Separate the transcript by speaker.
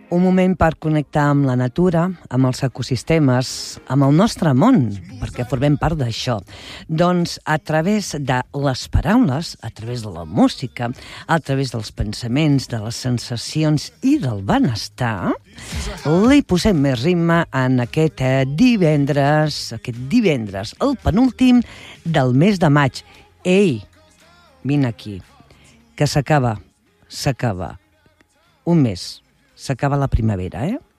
Speaker 1: Un moment per connectar amb la natura, amb els ecosistemes, amb el nostre món, perquè formem part d'això. Doncs a través de les paraules, a través de la música, a través dels pensaments, de les sensacions i del benestar, li posem més ritme en aquest divendres, el penúltim del mes de maig. Ei, vine aquí, que s'acaba un mes. S'acaba la primavera,